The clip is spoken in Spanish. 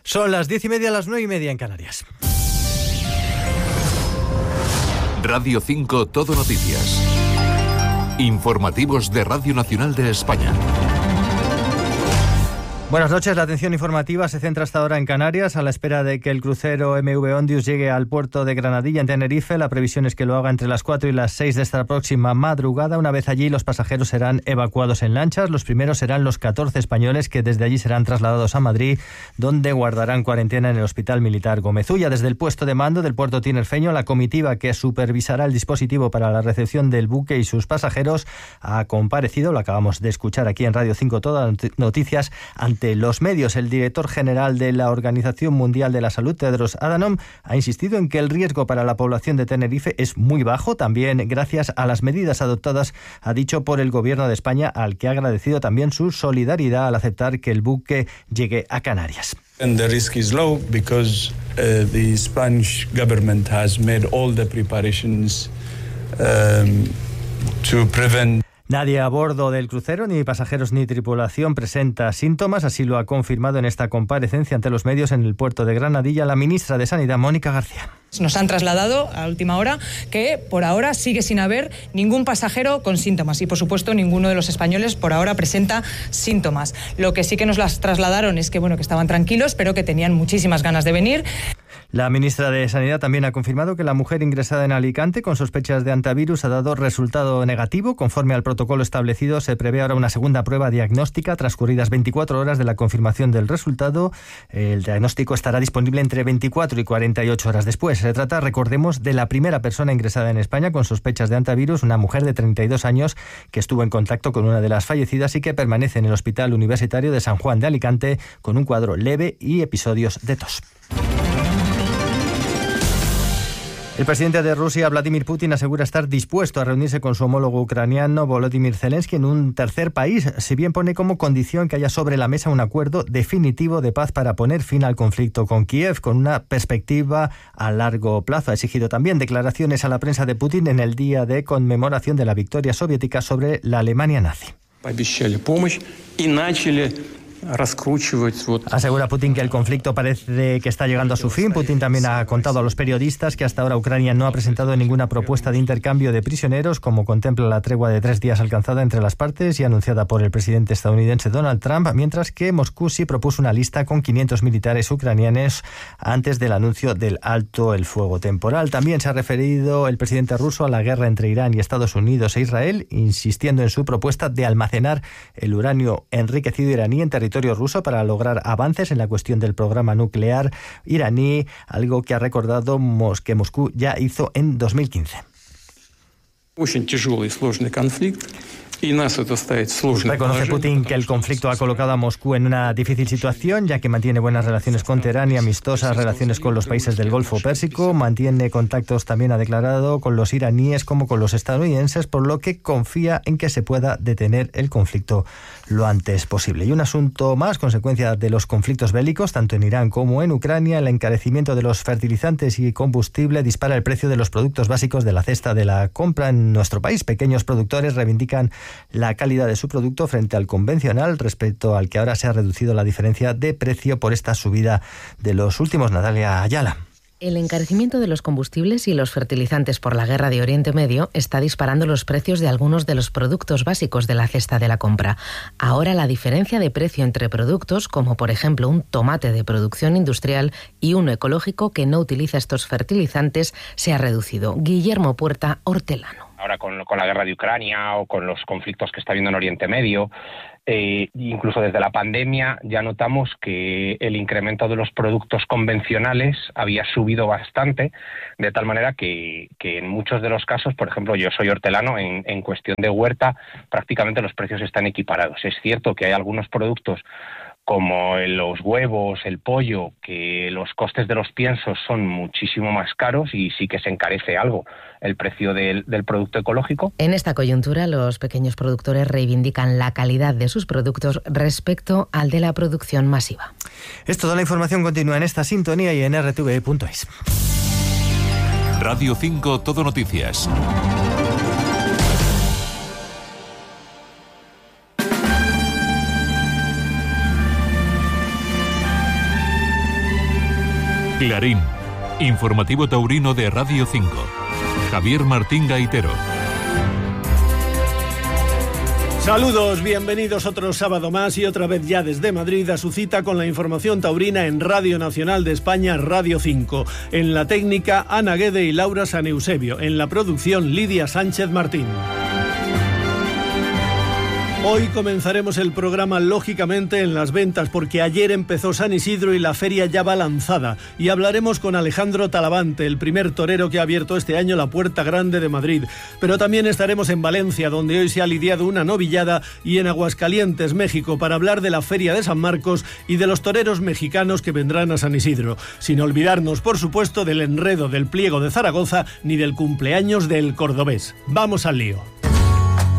Son las 10:30, las 9:30 en Canarias. Radio 5 Todo Noticias. Informativos de Radio Nacional de España. Buenas noches, la atención informativa se centra hasta ahora en Canarias. A la espera de que el crucero MV Ondius llegue al puerto de Granadilla, en Tenerife, la previsión es que lo haga entre las 4 y las 6 de esta próxima madrugada. Una vez allí, los pasajeros serán evacuados en lanchas. Los primeros serán los 14 españoles que desde allí serán trasladados a Madrid, donde guardarán cuarentena en el Hospital Militar Gómez Ulla. Desde el puesto de mando del puerto tinerfeño, la comitiva que supervisará el dispositivo para la recepción del buque y sus pasajeros ha comparecido, lo acabamos de escuchar aquí en Radio 5 Todas Noticias, ante los medios. El director general de la Organización Mundial de la Salud, Tedros Adhanom, ha insistido en que el riesgo para la población de Tenerife es muy bajo, también gracias a las medidas adoptadas, ha dicho, por el Gobierno de España, al que ha agradecido también su solidaridad al aceptar que el buque llegue a Canarias. And the risk is low because the Spanish government has made all the preparations to prevent. Nadie a bordo del crucero, ni pasajeros ni tripulación, presenta síntomas. Así lo ha confirmado en esta comparecencia ante los medios en el puerto de Granadilla la ministra de Sanidad, Mónica García. Nos han trasladado a última hora que por ahora sigue sin haber ningún pasajero con síntomas y, por supuesto, ninguno de los españoles por ahora presenta síntomas. Lo que sí que nos las trasladaron es que, que estaban tranquilos, pero que tenían muchísimas ganas de venir. La ministra de Sanidad también ha confirmado que la mujer ingresada en Alicante con sospechas de hantavirus ha dado resultado negativo. Conforme al protocolo establecido, se prevé ahora una segunda prueba diagnóstica transcurridas 24 horas de la confirmación del resultado. El diagnóstico estará disponible entre 24 y 48 horas después. Se trata, recordemos, de la primera persona ingresada en España con sospechas de hantavirus, una mujer de 32 años que estuvo en contacto con una de las fallecidas y que permanece en el Hospital Universitario de San Juan de Alicante con un cuadro leve y episodios de tos. El presidente de Rusia, Vladimir Putin, asegura estar dispuesto a reunirse con su homólogo ucraniano, Volodymyr Zelensky, en un tercer país, si bien pone como condición que haya sobre la mesa un acuerdo definitivo de paz para poner fin al conflicto con Kiev, con una perspectiva a largo plazo. Ha exigido también declaraciones a la prensa de Putin en el día de conmemoración de la victoria soviética sobre la Alemania nazi. Asegura Putin que el conflicto parece que está llegando a su fin. Putin también ha contado a los periodistas que hasta ahora Ucrania no ha presentado ninguna propuesta de intercambio de prisioneros, como contempla la tregua de 3 días alcanzada entre las partes y anunciada por el presidente estadounidense Donald Trump, mientras que Moscú sí propuso una lista con 500 militares ucranianos antes del anuncio del alto el fuego temporal. También se ha referido el presidente ruso a la guerra entre Irán y Estados Unidos e Israel, insistiendo en su propuesta de almacenar el uranio enriquecido iraní en territorio ruso para lograr avances en la cuestión del programa nuclear iraní, algo que ha recordado que Moscú ya hizo en 2015. Reconoce Putin que el conflicto ha colocado a Moscú en una difícil situación, ya que mantiene buenas relaciones con Teherán y amistosas relaciones con los países del Golfo Pérsico. Mantiene contactos, también ha declarado, con los iraníes como con los estadounidenses, por lo que confía en que se pueda detener el conflicto lo antes posible. Y un asunto más, consecuencia de los conflictos bélicos, tanto en Irán como en Ucrania, el encarecimiento de los fertilizantes y combustible dispara el precio de los productos básicos de la cesta de la compra en nuestro país. Pequeños productores reivindican la calidad de su producto frente al convencional, respecto al que ahora se ha reducido la diferencia de precio por esta subida de los últimos. Natalia Ayala. El encarecimiento de los combustibles y los fertilizantes por la guerra de Oriente Medio está disparando los precios de algunos de los productos básicos de la cesta de la compra. Ahora la diferencia de precio entre productos, como por ejemplo un tomate de producción industrial y uno ecológico que no utiliza estos fertilizantes, se ha reducido. Guillermo Puerta, hortelano. Ahora con la guerra de Ucrania o con los conflictos que está habiendo en Oriente Medio, incluso desde la pandemia ya notamos que el incremento de los productos convencionales había subido bastante, de tal manera que en muchos de los casos, por ejemplo, yo soy hortelano, en cuestión de huerta prácticamente los precios están equiparados. Es cierto que hay algunos productos como los huevos, el pollo, que los costes de los piensos son muchísimo más caros y sí que se encarece algo el precio del producto ecológico. En esta coyuntura, los pequeños productores reivindican la calidad de sus productos respecto al de la producción masiva. Es toda la información continua en esta sintonía y en rtv.es. Radio 5 Todo Noticias. Clarín, informativo taurino de Radio 5. Javier Martín Gaitero. Saludos, bienvenidos otro sábado más y otra vez ya desde Madrid a su cita con la información taurina en Radio Nacional de España, Radio 5. En la técnica, Ana Guede y Laura San Eusebio. En la producción, Lidia Sánchez Martín. Hoy comenzaremos el programa lógicamente en las ventas porque ayer empezó San Isidro y la feria ya va lanzada y hablaremos con Alejandro Talavante, el primer torero que ha abierto este año la Puerta Grande de Madrid. Pero también estaremos en Valencia, donde hoy se ha lidiado una novillada, y en Aguascalientes, México, para hablar de la Feria de San Marcos y de los toreros mexicanos que vendrán a San Isidro. Sin olvidarnos, por supuesto, del enredo del Pliego de Zaragoza ni del cumpleaños del cordobés. ¡Vamos al lío!